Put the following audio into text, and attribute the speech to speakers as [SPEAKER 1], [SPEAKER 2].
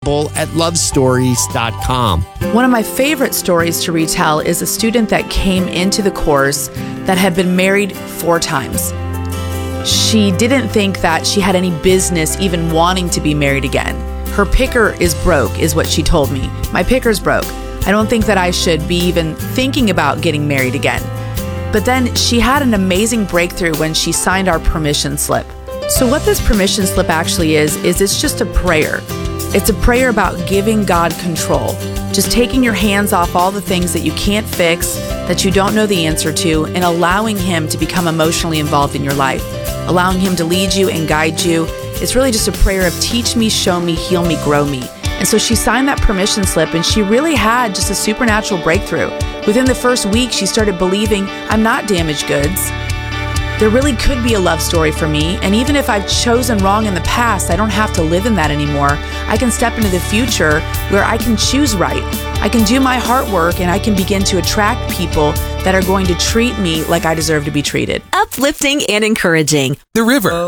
[SPEAKER 1] people@lovestories.com.
[SPEAKER 2] One of my favorite stories to retell is a student that came into the course that had been married 4 times. She didn't think that she had any business even wanting to be married again. Her picker is broke, is what she told me. My picker's broke. I don't think that I should be even thinking about getting married again. But then she had an amazing breakthrough when she signed our permission slip. So what this permission slip actually is it's just a prayer. It's a prayer about giving God control. Just taking your hands off all the things that you can't fix, that you don't know the answer to, and allowing Him to become emotionally involved in your life. Allowing Him to lead you and guide you. It's really just a prayer of teach me, show me, heal me, grow me. And so she signed that permission slip, and she really had just a supernatural breakthrough. Within the first week, she started believing, I'm not damaged goods. There really could be a love story for me, and even if I've chosen wrong in the past, I don't have to live in that anymore. I can step into the future where I can choose right. I can do my heart work, and I can begin to attract people that are going to treat me like I deserve to be treated.
[SPEAKER 3] Uplifting and encouraging.
[SPEAKER 4] The River.